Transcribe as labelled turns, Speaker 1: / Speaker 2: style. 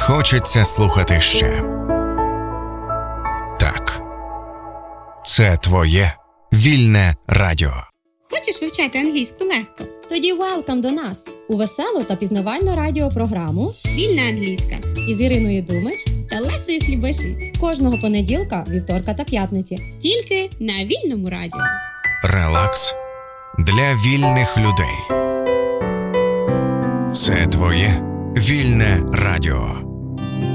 Speaker 1: Хочеться слухати ще. Так. Це твоє вільне радіо.
Speaker 2: Хочеш вивчати англійську легко?
Speaker 3: Тоді welcome до нас у веселу та пізнавальну радіопрограму
Speaker 2: Вільна англійська
Speaker 3: із Іриною Думич
Speaker 2: та Лесею Хлібаші.
Speaker 3: кожного понеділка, вівторка та п'ятниці.
Speaker 2: Тільки на Вільному радіо.
Speaker 1: Релакс для вільних людей. Це твоє вільне радіо.